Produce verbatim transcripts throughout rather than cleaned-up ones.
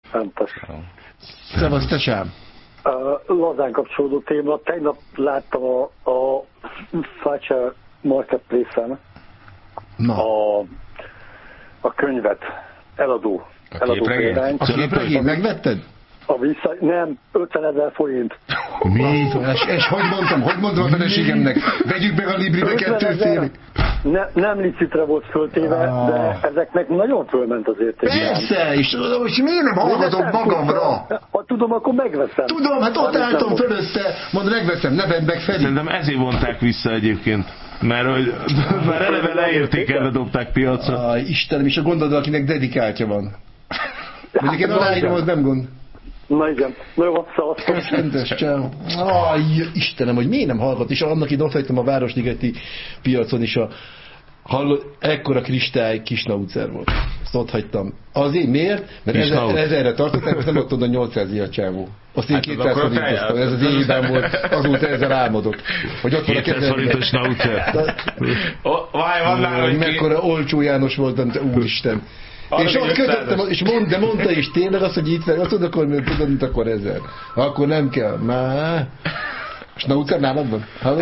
Fentes. Szevasz, te sem. Uh, lazán kapcsolódó téma. Tegnap láttam a, a Fácsa Marketplace-en a, a könyvet, eladó. A képregény? A képregény, megvetted? A vissza... Nem, ötvenezer forint. Mi? És, és hogy mondtam, hogy mondom a feleségemnek? Vegyük be a Libribe kettő fél. Ne, nem licitre volt föltéve, ah. de ezeknek nagyon fölment az értéke. Persze, és, és miért nem hallgatom magamra? Ha tudom, akkor megveszem. Tudom, hát ott álltam fölötte, mondom, megveszem, ne vedd meg Feri. Szerintem ezért vonták vissza egyébként. Mert hogy már eleve leértékelve dobták piacra. Ah, Istenem, és a gondod, akinek dedikáltja van. Mondjuk én aláírom, az nem gond. Na igen, na jó, szavaztam. Köszöntes, ciao. Aj, Istenem, hogy miért nem hallgat, és annak itt ott hagytam a Városligeti piacon is a hallod, ekkora kristály Kisnauzer volt. Azt ott hagytam. Azért miért? Mert ezer, ezerre tartották, most nem ott oda nyolcszáz a csávó. Azt én hát kétszáz forintoztam, ez az évben volt, azóta ezzel álmodok. Hogy ott van a kétszáz forintos Schnauzer. Vaj, van nála, hogy mekkora olcsó János voltam, úristen. És ott kötöttem, és mond, de mondta is tényleg azt, hogy itt fel, azt tudod, akkor, tudod, mint akkor ezer. Akkor nem kell. Már. Schnauzer nálad van? Hallod?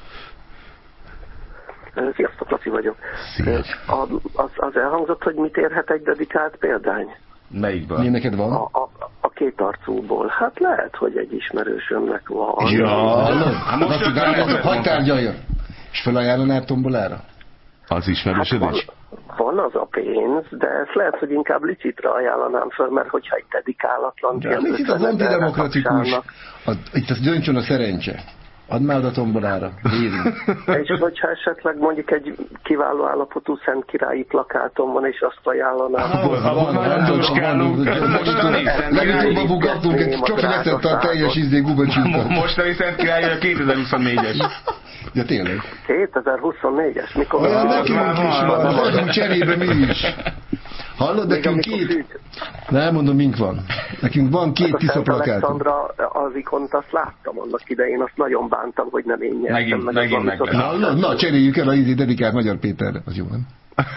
Sziasztok, Laci vagyok. Az, az elhangzott, hogy mit érhet egy dedikált példány? Melyikben? Mi neked van? A, a, a két arcúból. Hát lehet, hogy egy ismerősömnek van. Ja, hagyd tárgyalja. És felajánlanád tombolára? Az ismerősöd hát is? Van, van az a pénz, de ezt lehet, hogy inkább licitra ajánlanám föl, mert hogyha egy dedikálatlan... Ja, licit az antidemokratikus. Itt az döntsön a szerencse. Add már a tombolára. És hogyha esetleg mondjuk egy kiváló állapotú szentkirályi plakátom van, és azt ajánlanám. Abban már tudskálunk. Legutóbb a bugattunk, egy csoki leszett a teljes ízdé gubacsúztat. Mostani szentkirályi a kétezer-huszonnégyes. Ja, tényleg. kétezer-huszonnégyes? Mikor? Olyan nekünk is van, vagyunk cserébe mi is. Hallod, nekünk két... Nem, mondom, mink van. Nekünk van két Tisza plakátunk. Alexandra az ikont, azt láttam annak idején, azt nagyon bántam, hogy nem én nyertem. Megint, meg megint meg. Na, na, na, cseréljük el a ízi dedikált Magyar Péterre. Az jó, nem?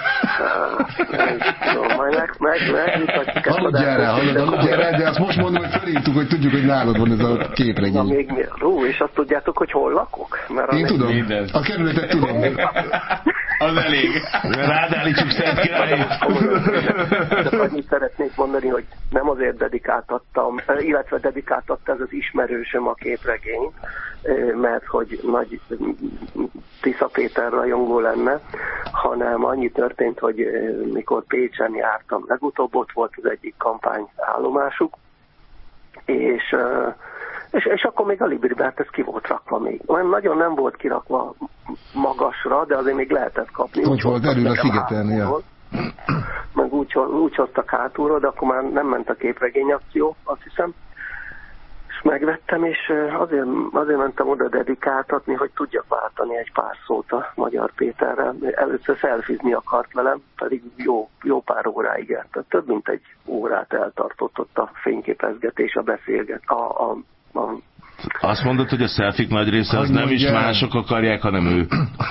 Majd meg, meg, megmutatjuk. Aludjál rá, aludjál rá, de azt most mondom, hogy felírtuk, hogy tudjuk, hogy nálad van ez a képregény. Na még mi? Rú, és azt tudjátok, hogy hol lakok? Mert én tudom, minden. A kerületet tudom. Az elég. Rád állítsuk Szent Királyt. Csak annyit szeretnék mondani, hogy nem azért dedikáltattam, illetve dedikáltatta ez az ismerősöm a képregényt, mert hogy nagy Tisza Péter rajongó lenne, hanem annyi történt, hogy mikor Pécsen jártam, legutóbb ott volt az egyik kampányállomásuk, és, és, és akkor még a Libribe, hát ez ki volt rakva még. Nagyon nem volt kirakva magasra, de azért még lehetett kapni. Hogy volt erről a szigeten, ja. Meg úgy, úgy hoztak hátulról, de akkor már nem ment a képregény akció, azt hiszem. És megvettem, és azért, azért mentem oda dedikáltatni, hogy tudjak váltani egy pár szót a Magyar Péterrel. Először szelfizni akart velem, pedig jó, jó pár óráig eltart. Több mint egy órát eltartott ott a fényképezgetés, a beszélget. A, a, a... Azt mondod, hogy a szelfik nagy része az nem is mások akarják, hanem ő.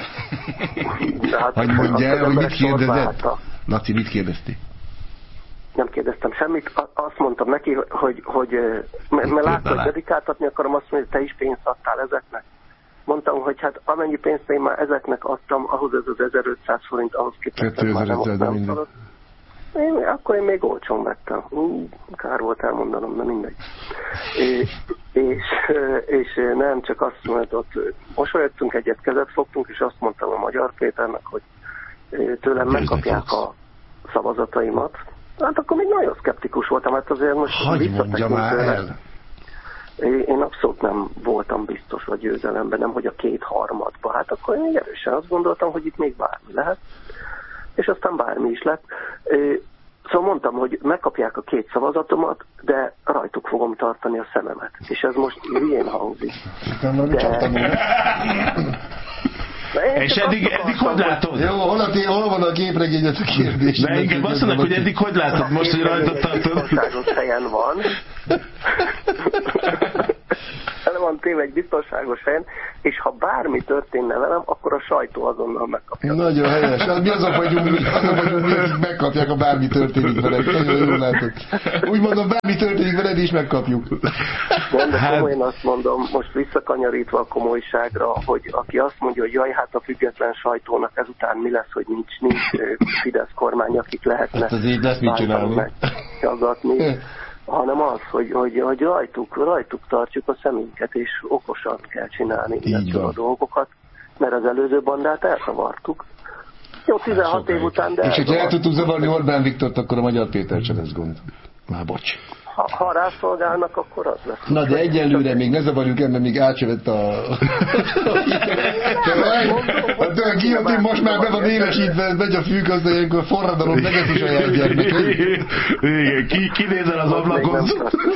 Hát, hogy mondjál, hogy mit kérdezett? Laci, mit kérdezti? Nem kérdeztem semmit, azt mondtam neki, hogy, hogy mert látta, hogy dedikáltatni akarom, azt mondja, hogy te is pénzt adtál ezeknek. Mondtam, hogy hát amennyi pénzt én már ezeknek adtam, ahhoz ez az ezerötszáz forint, ahhoz képest már nem adtam. Én, akkor én még olcsón vettem. Kár volt elmondanom, de mindegy. És, és, és nem csak azt mondta, ott mosolyogtunk, egyet kezet fogtunk, és azt mondtam a Magyar Péternek, hogy tőlem megkapják a szavazataimat. Hát akkor még nagyon szkeptikus voltam, hát azért most visszatekintően. Én abszolút nem voltam biztos a győzelemben, nem hogy a kétharmadban. Hát akkor én erősen azt gondoltam, hogy itt még bármi lehet. És aztán bármi is lett. Szóval mondtam, hogy megkapják a két szavazatomat, de rajtuk fogom tartani a szememet. És ez most hülyén hangzik. De... És eddig, eddig hogy látod? Jó, hol, a, hol van a képregény, ez a kérdés? De inkább azt mondok, hogy eddig hogy látod most, hogy rajtad tartod? Egy helyen van. téve egy biztonságos helyen, és ha bármi történne velem, akkor a sajtó azonnal megkapja. Nagyon helyes. Hát mi azok vagyunk, mi, azok vagyunk, mi megkapják, ha bármi történik veled. Nagyon jól látod. Úgy mondom, bármi történik veled, is megkapjuk. Nem, de komolyan azt mondom, most visszakanyarítva a komolyságra, hogy aki azt mondja, hogy jaj, hát a független sajtónak ezután mi lesz, hogy nincs, nincs Fidesz kormány, akik lehetne hát az így lesz mit csinálni. Meghallgatni, hanem az, hogy, hogy, hogy rajtuk, rajtuk tartjuk a szemünket, és okosan kell csinálni a dolgokat, mert az előző bandát elszavartuk. Jó, tizenhat év után, de... És hogyha el tudtuk zavarni Orbán Viktort, akkor a Magyar Péter sem lesz gond. Már bocs. Ha, ha rászolgálnak, akkor az lesz. Na, de egyelőre még ne zavarjuk el, mert még átsövett a... A guillotine most már be van élesítve, megy a fűgazda, ilyenkor forradalom, neges is a gyermekei. Igen, ki, kinézel az ablakon?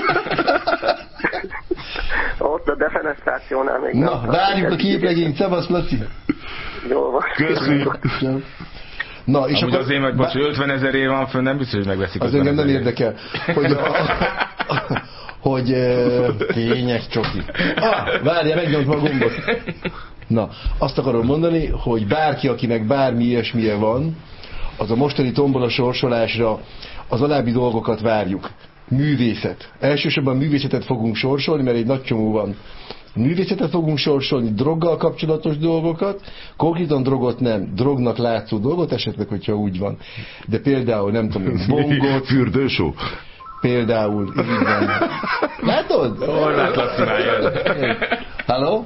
Ott a defenesztrációnál még Na, nem. várjuk a képlegényt, szevasz, Laci. Jó van. Köszönjük. Na, és amúgy akkor... azért meg, bocs, ötven ezer év van fönn, nem biztos, hogy megveszik. Az engem nem érdekel. Hogy... A, a, hogy... Tények csoki. Ah, várjál, megnyomd a gombot. Na, azt akarom mondani, hogy bárki, akinek bármi ilyesmije van, az a mostani tombola sorsolásra az alábbi dolgokat várjuk. Művészet. Elsősorban művészetet fogunk sorsolni, mert egy nagy csomó van. Művészetet fogunk sorsolni, droggal kapcsolatos dolgokat, konkrétan drogot nem, drognak látszó dolgot, esetleg, hogyha úgy van. De például, nem tudom, bongot. Fürdősó. Például, így van. Látod? Orrát Laci már jön. Halló?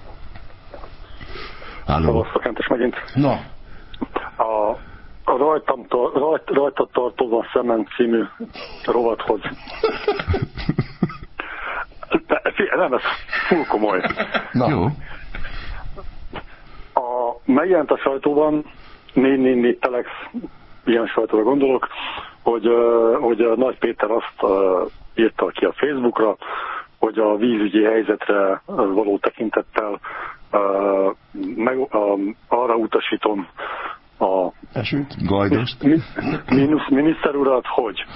Halló. Szavaztok, Kentes megint. Na. A, a rajtam, rajt, rajta tartozó a szemen című rovathoz. De, nem, ez full komoly. Na. Jó. A, megjelent a sajtóban, négy négy négy Telex, ilyen sajtóra gondolok, hogy, hogy a Nagy Péter azt írta ki a Facebookra, hogy a vízügyi helyzetre való tekintettel meg, arra utasítom a Gajdost. miniszter urat, hogy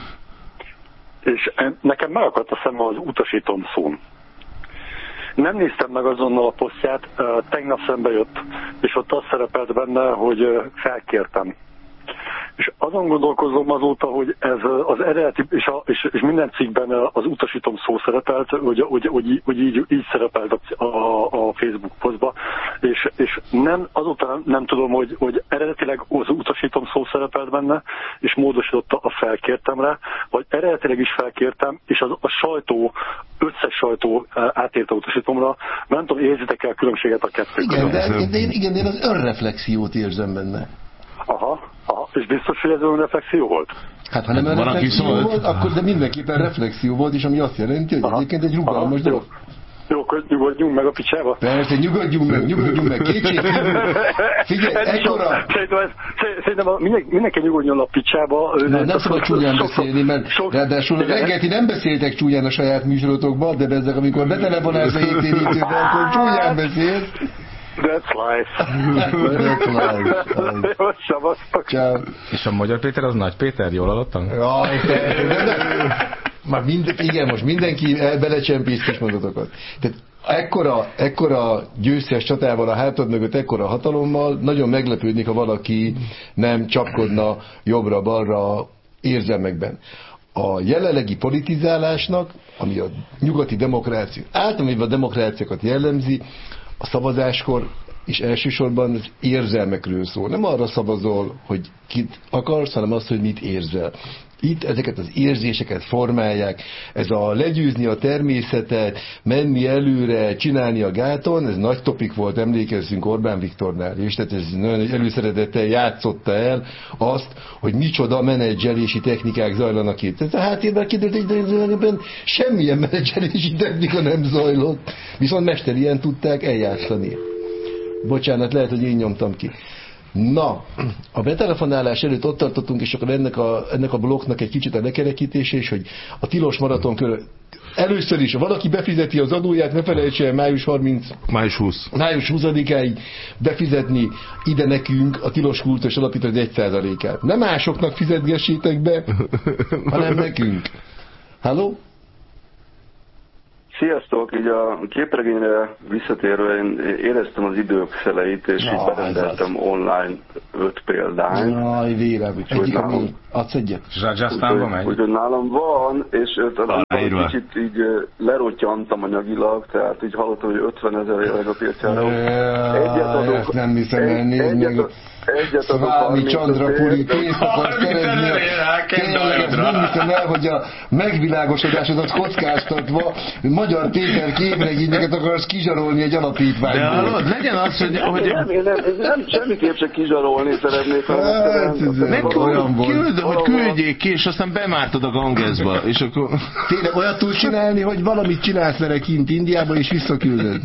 és nekem megakadt a szemem az utasítom szón. Nem néztem meg azonnal a posztját, tegnap szembe jött, és ott az szerepelt benne, hogy felkértem. És azon gondolkozom azóta, hogy ez az eredeti, és, a, és, és minden cikkben az utasítom szó szerepelt, hogy, hogy, hogy, hogy így, így szerepelt a, a, a Facebook posztba, és, és nem, azóta nem, nem tudom, hogy, hogy eredetileg az utasítom szó szerepelt benne, és módosította a felkértemre, vagy eredetileg is felkértem, és az, a sajtó, összes sajtó átérte utasítomra, nem tudom, érzitek el különbséget a kettő igen, de, de, én, igen, de én az önreflexiót érzem benne. Aha, aha, és biztos, hogy ez önreflexió volt? Hát ha nem hát önreflexió volt, volt, akkor de mindenképpen reflexió volt, és ami azt jelenti, hogy aha, egyébként egy rugalmas dolog. Jó, akkor nyugodjunk meg a picsába. Persze, nyugodjunk meg, nyugodjunk meg, kétség. Figyelj, ekkora... Szerintem mindenki, mindenki nyugodjon a picsába. Na, nem szabad csúnyán beszélni, mert ráadásul reggel ti nem beszéltek csúnyán a saját műsorotokban, de bezzeg, amikor betelefonálsz a héttérítőben, akkor csúnyán beszélsz. That's life. That's life. Ciao. És a Magyar Péter az Nagy Péter, jól hallottam? Jaj, már minden, igen, most mindenki belecsempész kis mondatokat. Tehát ekkora, ekkora győztes csatával a hátad mögött, ekkora hatalommal, nagyon meglepődnék, ha valaki nem csapkodna jobbra-balra érzelmekben. A jelenlegi politizálásnak, ami a nyugati demokrácia, általában a demokráciákat jellemzi, a szavazáskor és elsősorban az érzelmekről szól. Nem arra szavazol, hogy kit akarsz, hanem azt, hogy mit érzel. Itt ezeket az érzéseket formálják. Ez a legyőzni a természetet, menni előre, csinálni a gáton, ez nagy topik volt, emlékezzünk Orbán Viktornál, és tehát ez nagyon előszeretettel játszotta el azt, hogy micsoda menedzselési technikák zajlanak itt. Ez a háttérben kiderült, hogy semmilyen menedzselési technika nem zajlott, viszont mesterien tudták eljátszani. Bocsánat, lehet, hogy én nyomtam ki. Na, a betelefonálás előtt ott tartottunk, és akkor ennek a, ennek a blokknak egy kicsit a lekerekítése, és hogy a tilos maraton körül. Először is, ha valaki befizeti az adóját, ne felejtse el május harmincadikáig, május huszadika május huszadikáig befizetni ide nekünk a Tilos Kultúrás Alapítvány egy százalékát. Nem másoknak fizetgessétek be, hanem nekünk. Halló? Sziasztok! Így a képregényre visszatérve én éreztem az idők szeleit, és ja, így berendeltem online öt példányt. Jaj, vélem. Egyik a mi. Adsz egyet? Zsazsásztánba megy? Úgyhogy nálam van, és talán kicsit így lerottyantam anyagilag, tehát így hallottam, hogy ötvenezer jelenleg a piacára. Egyet adok. Ezt nem hiszem el, nézd meg. Egyet adok Szvámi Csandrapuri pénzt akarsz szerezni. Tényleg ezt nem hiszem el, hogy a megvilágosodásodat kockáztatva Magyar Péter képregényeket akarsz kizsarolni egy alapítványból. De hallod, legyen az, hogy... hogy... Nem, én nem, én nem semmiképp se kizsarolni szeretnék. Nem küld, hogy küldjék ki, és aztán bemártod a Gangesba, és akkor... Tényleg olyat tudsz csinálni, hogy valamit csinálsz vele kint Indiában, és visszaküldöd.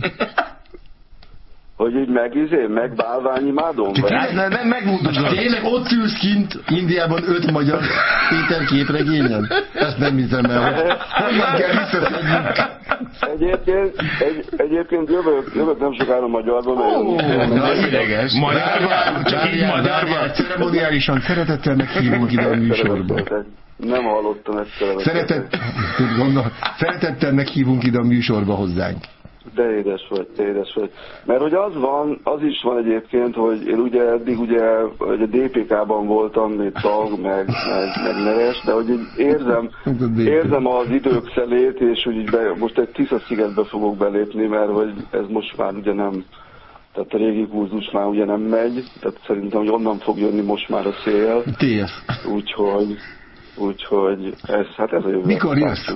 Hogy így megizé, megbálványimádom? Nem, nem, nem megmutatod. Tényleg ott ülsz kint Indiában öt magyar Péter képregényen? Ezt nem hiszem el, hogy honnan kell visszaszedjünk. Egyébként, egy, egyébként jövök, jövök nem sokára magyarba, mert... Ó, na ideges. Magyarba? Csak így magyarba? Ceremoniálisan szeretettel meghívunk ide a műsorba. Nem hallottam ezt. Szeretett, gondol, szeretettel meghívunk ide a műsorba hozzánk. De édes vagy, de édes vagy. Mert hogy az van, az is van egyébként, hogy én ugye eddig ugye, ugye a dé pé ká-ban voltam, még tag, meg, meg, meg neves, de hogy így érzem, érzem az idők szelét, és hogy így be, most egy Tisza-szigetbe fogok belépni, mert hogy ez most már ugye nem, tehát a régi kurzus már ugye nem megy, tehát szerintem, hogy onnan fog jönni most már a szél. té ef. Úgyhogy, úgyhogy ez, hát ez a jövő. Mikor jössz?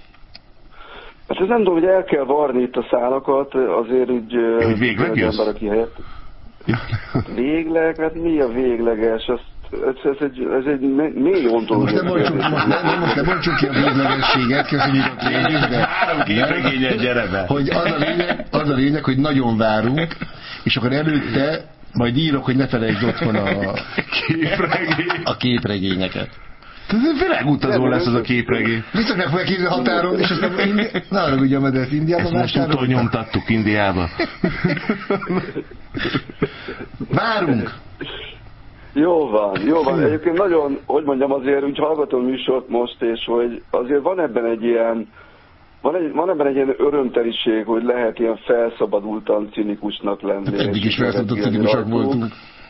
Hát ez nem tudom, hogy el kell varni itt a szálakat, azért úgy... Hogy végleg jössz? Ember, aki helyett... Végleg? Hát mi a végleges? Azt, ez, ez, egy, ez egy mély ontológia. Most nem mondjuk, mondjuk ki a véglegességet, köszönjük a kérdést, de... Három képregényet, gyere be! Hogy az a, lényeg, az a lényeg, hogy nagyon várunk, és akkor előtte majd írok, hogy ne felejtsd otthon a, a képregényeket. Ez világutazó lesz az a képregény. Viszont meg fogják írni határon, és aztán Indi... Na, arra ugye, mert ezt Indiában ezt most utól nyomtattuk Indiába. Várunk! Jó van, jó van. Egyébként nagyon, hogy mondjam, azért úgy hallgatom műsort most, és hogy azért van ebben egy ilyen, van, egy, van ebben egy ilyen örömteliség, hogy lehet ilyen felszabadultan cinikusnak lenni. Hát eddig is felszabadultan cinikusak voltunk.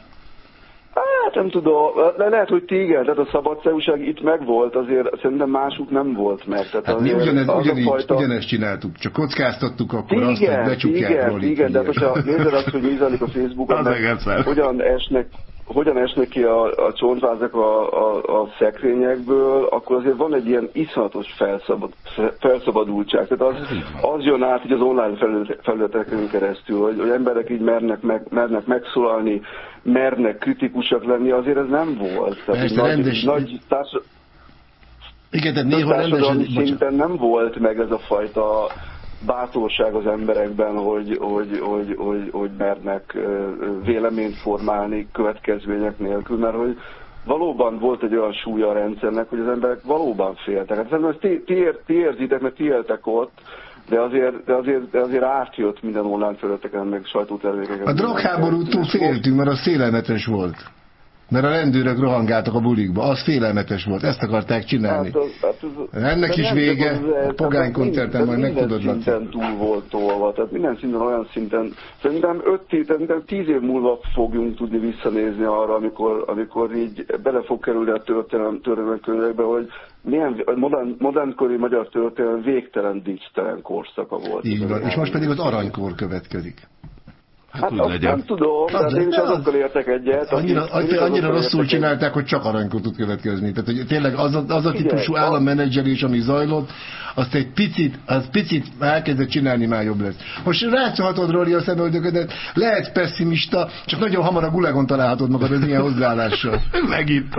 Hát nem tudom, le lehet, hogy ti igen, tehát a szabadságúság itt megvolt, azért szerintem másuk nem volt meg. Tehát hát mi ugyanez, ugyanígy, fajta... ugyanezt csináltuk, csak kockáztattuk akkor igen, azt, hogy becsukják igen, Rolit. Igen, de most ha nézed azt, hogy mi zajlik a Facebookon, hogyan esnek, hogyan esnek ki a, a csontvázak a, a, a szekrényekből, akkor azért van egy ilyen iszonyatos felszabad, felszabadultság. Tehát az, az jön át így az online felületeken keresztül, hogy, hogy emberek így mernek, meg, mernek megszólalni, mernek kritikusak lenni, azért ez nem volt. Tehát nagy, rendes... nagy társ... Igen, tehát néha rendesen... szinten nem volt meg ez a fajta bátorság az emberekben, hogy, hogy, hogy, hogy, hogy mernek véleményt formálni következmények nélkül, mert hogy valóban volt egy olyan súlya a rendszernek, hogy az emberek valóban féltek. Hát szerintem ezt ti, ti, ti érzitek, mert ti éltek ott, de azért, de azért, de azért átjött minden online felületeken, meg sajtótermékeken. A drogháborútól féltünk, mert az félelmetes volt. Mert a rendőrök rohangáltak a bulikba, az félelmetes volt, ezt akarták csinálni. Hát az, hát az, ennek is vége, az, a pogány koncerten majd megtudod, Laci. Minden szinten túl volt tolva, tehát minden szinten olyan szinten, szerintem öt tíz év múlva fogjunk tudni visszanézni arra, amikor, amikor így bele fog kerülni a történelem, történelem könyvekbe, hogy milyen modern, modernkori magyar történelem végtelen, dicsitelen korszaka volt. Így van, és most pedig az aranykor következik. Hát azt nem tudom, de én is azokkal értek egyet. Annyira, annyira rosszul csinálták, hogy csak aranykor tud következni. Tehát, hogy tényleg az a, az a típusú állammenedzselés, ami zajlott, azt egy picit, az picit elkezdett csinálni, már jobb lesz. Most rátszolhatod, Roli, a szemöldöködet, lehetsz pessimista, csak nagyon hamar a gulagon találhatod magad az ilyen hozzáállással. Megint.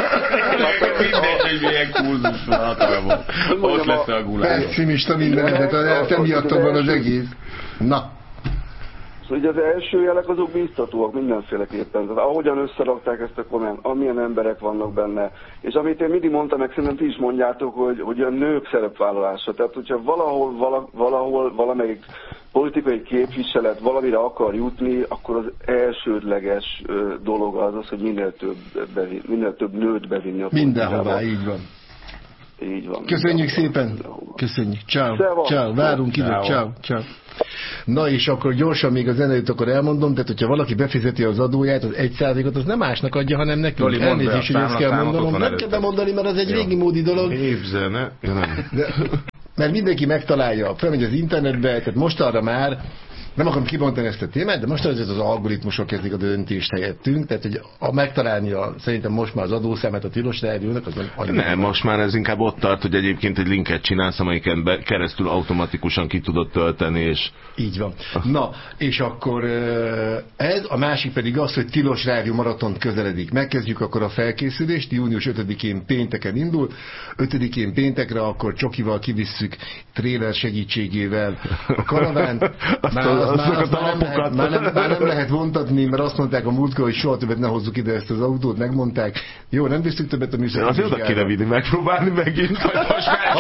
Mindegy, hogy milyen kurzus van hatalma. Ott lesz a gulágon. Pessimista mindenetet, te miattad van az egész. Na. Szóval ugye az első jelek azok biztatóak mindenféleképpen. Tehát ahogyan összerakták ezt a komment, amilyen emberek vannak benne. És amit én mindig mondtam, meg szerintem ti is mondjátok, hogy, hogy a nők szerepvállalása. Tehát hogyha valahol, vala, valahol valamelyik politikai képviselet valamire akar jutni, akkor az elsődleges dolog az az, hogy minél több, bevin, minél több nőt bevinni a mindenhová, így van. Így van. Köszönjük szépen! Köszönjük. Ciao. Szeva. Ciao. Várunk ide. Ciao. Ciao. Ciao. Na és akkor gyorsan még a zenét akkor elmondom, tehát hogyha valaki befizeti az adóját, az egy százalékot, az nem másnak adja, hanem nekünk. Loli, mondd be elnézést, a hogy ezt kell számlaszámot, mondanom. ott van Nem kell előtted. bemondani, mert az egy Jó. régi módi dolog. Évzene. Ja, nem. De, mert mindenki megtalálja, felmegy az internetbe, tehát most arra már, nem akarom kibontani ezt a témát, de most az, az algoritmusok kezdik a döntést helyettünk, tehát hogy a megtalálni a, szerintem most már az adószámát a tilos rádiónak, az nem annyira. Nem, most már ez inkább ott tart, hogy egyébként egy linket csinálsz, amelyiken be, keresztül automatikusan ki tudod tölteni, és... Így van. Na, és akkor ez, a másik pedig az, hogy tilos rádió maraton közeledik. Megkezdjük akkor a felkészülést, június ötödikén pénteken indul, ötödikén péntekre akkor csokival kivisszük tréler segítségével a karavánt. Már, az, már, az már, nem lehet, már, nem, már nem lehet vontatni, mert azt mondták a múltkor, hogy soha többet ne hozzuk ide ezt az autót, megmondták. Jó, nem visszük többet a műszaki azért oda kéne vinni, megpróbálni megint, hogy most már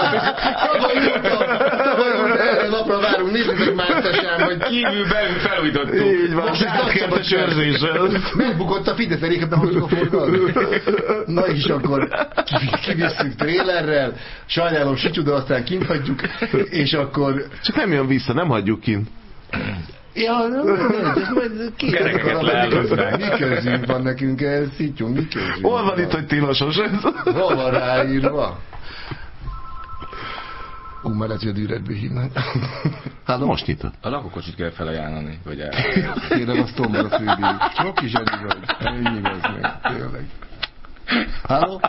erre napra várunk, nézzük már tesám, hogy Kívül belül felújítottuk. így van, most átkért a csőrzéssel. megbukott a Fidesz, elég, nem hozzuk a forgalmat. Na és akkor kivisszük trélerrel, sajnálom Sicsu, de aztán kint hagyjuk, és akkor... Csak nem jön vissza, nem hagyjuk kint. Ja, nem, nem, ez majd két Kerekeket leállították. mi közünk van nekünk ehhez, Szittyú, mi közünk Hol van itt, hogy tilosos ez? Hol van ráírva? Ú, már lehet, hogy a dűretbe hívnak. Hát most nyitott. A lakókocsit kell felajánlani, hogy el. Tényleg az tombol a főbíj. Sok is eddig vagy. Ennyi az meg, tényleg. Halló?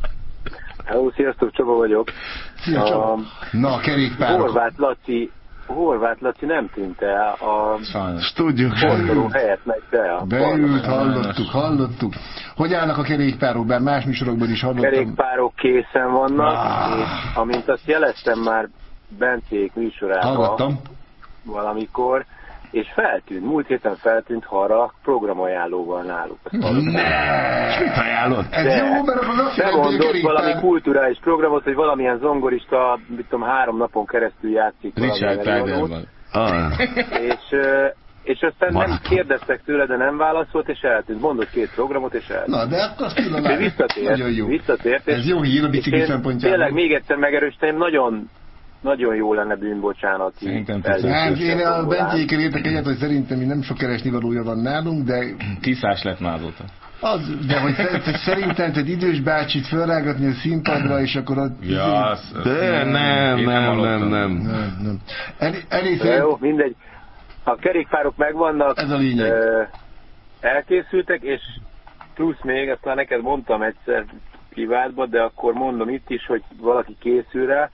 Hello, sziasztok, Csaba vagyok. Szia, Csaba. A Na, a kerékpárok. Horváth Laci, Horváth Laci nem tűnt el, a Sajnos. Tudjuk. forduló helyett megy be. A Beült, hallottuk, hallottuk. Hogy állnak a kerékpárok? Bár más műsorokban is hallottam. kerékpárok készen vannak, Ah. és amint azt jeleztem már Bencék műsorában Hallgattam. valamikor, és feltűnt, múlt héten feltűnt Harra programajánlóval náluk. Ezt hallottam. És mit ajánlott? Ez De jó, mert akkor azt jelenti, hogy a bemondott valami kerékpár... kulturális programot, hogy valamilyen zongorista, mit tudom, három napon keresztül játszik Richard valamilyen előadót. Tylerman. Ah. és, ö, és aztán nem Maraton. kérdeztek tőle, de nem válaszolt, és eltűnt. Mondott két programot, és eltűnt. Na, de akkor azt tudom De látni. visszatért, Nagyon jó. visszatért. Ez jó hír a és bicikli én szempontjából. Tényleg még egyszer megerősíteném, nagyon, nagyon jó lenne bűnbocsánati. Szerintem fellépés Hát én a zongorán. Bencékkel értek egyet, hogy szerintem nem sok keresni valója van nálunk, de Tiszás lett már azóta. az, de hogy szerintem, szerintem egy idős bácsit felrágatni a színpadra, és akkor ott... Ja, az, De nem, Én nem, nem, hallottam. nem. Nem, nem. El, elég De jó, mindegy. A kerékpárok megvannak, Ez a lényeg. ö, elkészültek, és plusz még, ezt már neked mondtam egyszer privátba, de akkor mondom itt is, hogy valaki készül rá.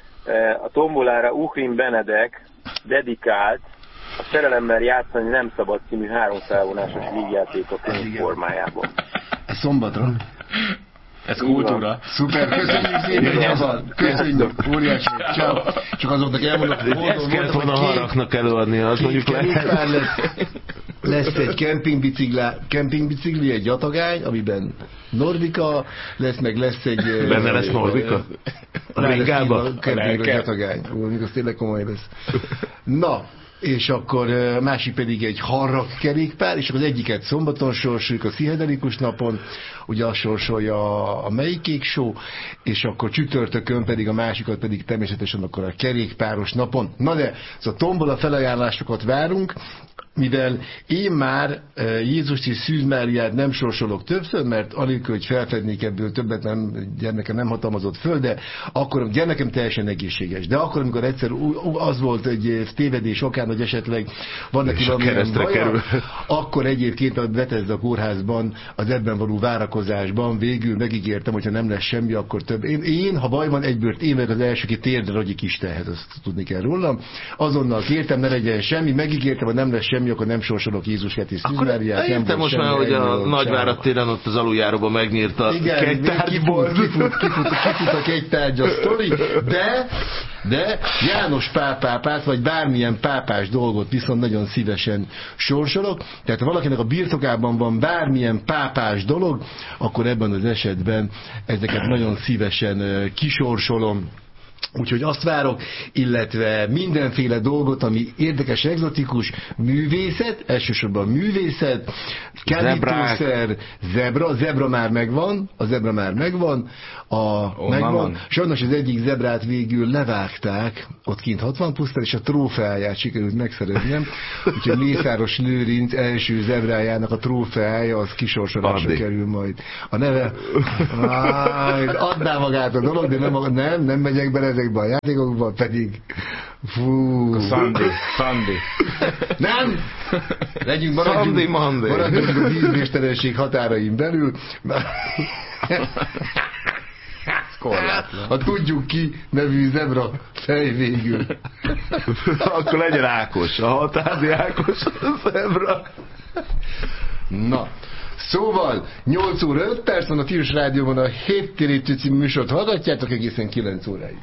A tombolára Uhrin Benedek dedikált a Szerelemmel játszani nem szabad című háromszálvonásos vígjáték a könyv formájában. Ez szombatra. ez kultúra. Szuper, köszönjük szépen, Gyazal. Köszönjük, óriási. Ciao. Csak azoknak elmondok, hogy Ezt kellett volna Haraknak előadni, az mondjuk kerékpár lehet. lesz, lesz egy kempingbicikli, kempingbicikli, egy jatagány, amiben Nordika lesz, meg lesz egy... Benne lesz Nordika? A ringába? Kempingben jatagány. Ó, mikor az tényleg komoly lesz. Na, és akkor másik pedig egy harrak kerékpár, és akkor az egyiket szombaton sorsoljuk a Szihedelikus napon, ugye azt sorsolja a, a Melyikék Show, és akkor csütörtökön pedig a másikat pedig természetesen akkor a kerékpáros napon. Na de, szóval tombola felajánlásokat várunk, mivel én már Jézus és Szűz Máriát nem sorsolok többször, mert alig, hogy felfednék ebből többet, nem, gyermekem nem hatalmazott föl, de akkor gyermekem teljesen egészséges. De akkor, amikor egyszer az volt egy tévedés okán, hogy esetleg van neki valamilyen baja, akkor egyébként a Bethesda kórházban, az ebben való várakozásban végül megígértem, hogyha nem lesz semmi, akkor több. Én, én ha baj van, egyből én meg az első, aki térdre ragyik Istenhez, azt tudni kell rólam. Azonnal kértem, ne legyen semmi, megígértem, hogy nem lesz semmi, akkor nem sorsolok Jézus Keti Szűz Máriát. Értem most már, hogy a Nagyvárad téren ott az aluljáróban megnyírt a kegytárgyból. Kifut, kifut, kifut, kifut a kegytárgy a sztori, de, de János pápápát, vagy bármilyen pápás dolgot viszont nagyon szívesen sorsolok. Tehát ha valakinek a birtokában van bármilyen pápás dolog, akkor ebben az esetben ezeket nagyon szívesen kisorsolom. Úgyhogy azt várok, illetve mindenféle dolgot, ami érdekes, egzotikus, művészet, elsősorban művészet, kábítószer, zebra, zebra már megvan, a zebra már megvan, a, megvan. Van. Sajnos az egyik zebrát végül levágták, ott kint hatvan pusztán, és a trófeáját sikerült megszereznem, úgyhogy Mészáros Lőrinc első zebrájának a trófeája, az kisorsolásra kerül majd. A neve, áj, adná magát a dolog, de nem, nem, nem megyek bele ezekbe a játékokban, pedig fú. Sunday, Sunday. Nem! Legyünk, maradjunk, maradjunk a vízmésterenség határain belül. Ha tudjuk ki nevű zebra fej végül. Akkor legyen Ákos, a hatádi Ákos zebra. Na, szóval nyolc óra öt perc van a Tilos Rádióban, a Héttérítő című műsort hallgatjátok egészen kilenc óráig.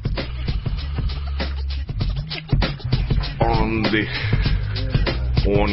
Andi. On